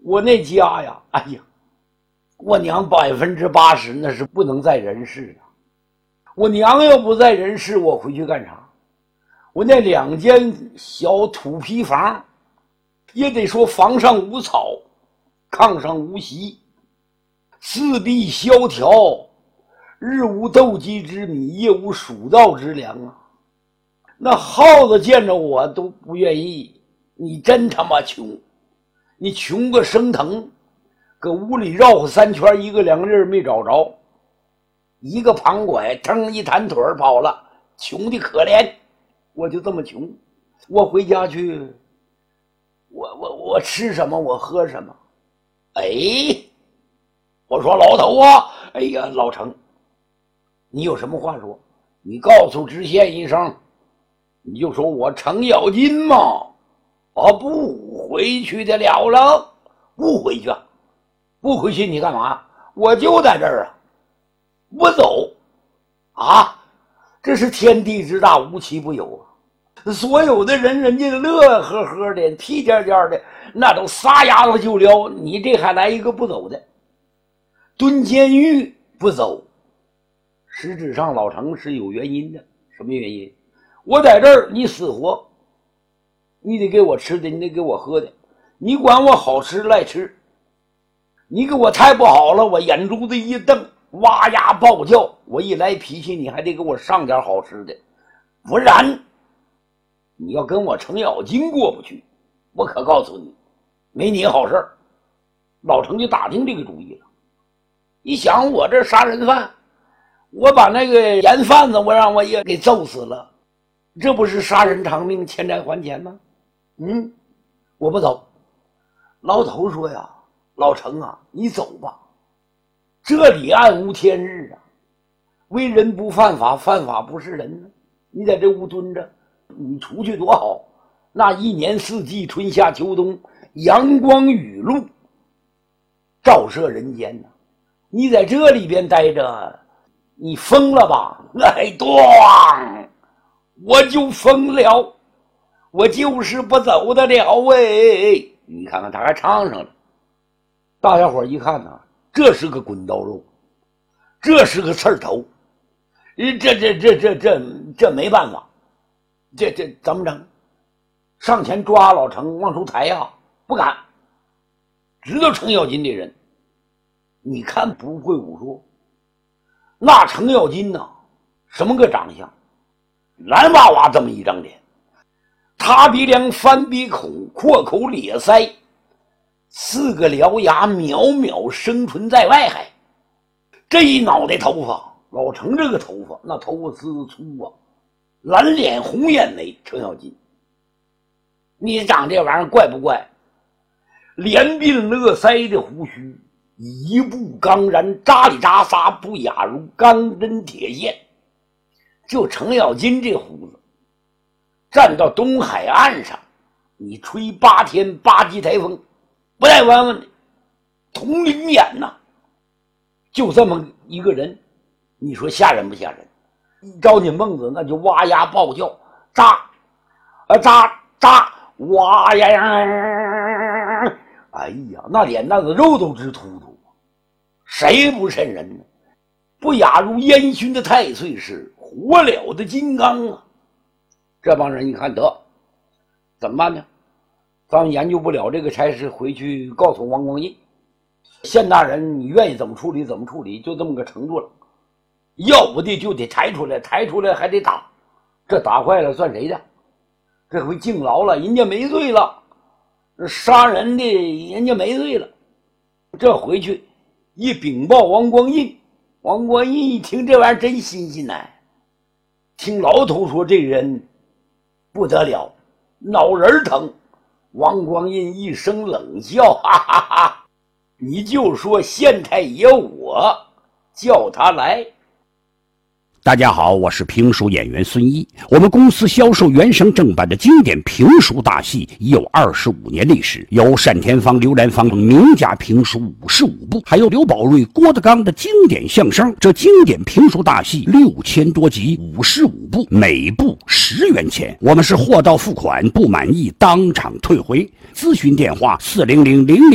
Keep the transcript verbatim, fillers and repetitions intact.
我那家呀，哎呀，我娘百分之八十那是不能在人世的。我娘要不在人世，我回去干啥？我那两间小土坯房，也得说房上无草，炕上无席，四壁萧条，日无斗鸡之米，夜无蜀道之粮啊！那耗子见着我都不愿意，你真他妈穷，你穷个生疼，搁屋里绕乎三圈，一个两粒没找着，一个旁拐，腾一弹腿跑了，穷的可怜。我就这么穷，我回家去，我我我吃什么，我喝什么？哎，我说老头啊，哎呀，老程，你有什么话说？你告诉知县一声，你就说我程咬金嘛，我不回去的了了，不回去，不回去你干嘛？我就在这儿啊，不走啊！这是天地之大，无奇不有啊！所有的人，人家乐呵呵的，屁颠颠的，那都撒丫子就撩，你这还来一个不走的，蹲监狱不走。实质上老程是有原因的，什么原因？我在这儿，你死活，你得给我吃的，你得给我喝的，你管我好吃赖吃，你给我太不好了，我眼珠子一瞪，哇呀暴叫，我一来脾气，你还得给我上点好吃的，不然你要跟我程咬金过不去，我可告诉你，没你好事。老程就打听这个主意了，一想我这杀人犯，我把那个盐贩子我让我也给揍死了，这不是杀人偿命，欠债还钱吗？嗯，我不走。老头说呀，老程啊，你走吧，这里暗无天日啊，为人不犯法，犯法不是人呢。你在这屋蹲着，你出去多好，那一年四季，春夏秋冬，阳光雨露照射人间呢。你在这里边待着，你疯了吧？哎，咣，我就疯了，我就是不走得了喂！你看看他还唱上了，大家伙一看呢、啊，这是个滚刀肉，这是个刺头，这这这这这这没办法，这这怎么整？上前抓老程往出抬呀、啊，不敢。知道程咬金这人，你看不会武术，那程咬金呢，什么个长相？蓝哇哇这么一张脸，塌鼻梁、翻鼻孔、阔口咧腮，四个獠牙渺渺生存在外还。这一脑袋头发，老程这个头发，那头发丝粗啊，蓝脸红眼眉，程咬金，你长这玩意儿怪不怪？连鬓勒腮的胡须，一步刚然，扎里扎撒，不亚如钢针铁线。就程咬金这胡子，站到东海岸上，你吹八天八级台风，不带弯弯的，铜铃眼呐、啊！就这么一个人，你说吓人不吓人？一招你孟子，那就哇呀暴叫，扎啊扎扎，哇呀呀！哎呀，那脸蛋子肉都直突突，谁不瘆人呢？不亚如烟熏的太岁是火燎的金刚啊！这帮人一看得怎么办呢？咱们研究不了这个差事，回去告诉王光义，县大人你愿意怎么处理怎么处理，就这么个程度了。要不的就得抬出来，抬出来还得打，这打坏了算谁的？这回敬牢了，人家没罪了，杀人的人家没罪了。这回去一禀报王光义，王光义一听这玩意儿真新鲜呢，听老头说这人不得了，脑仁疼。王光义一声冷笑，哈哈哈，你就说县太爷我叫他来。 大家好，我是评书演员孙一。我们公司销售原声正版的经典评书大戏已有二十五年历史，有单田芳、刘兰芳等名家评书五十五部，还有刘宝瑞、郭德纲的经典相声。这经典评书大戏六千多集，五十五部，每部十元钱。我们是货到付款，不满意当场退回。咨询电话：四零零零零。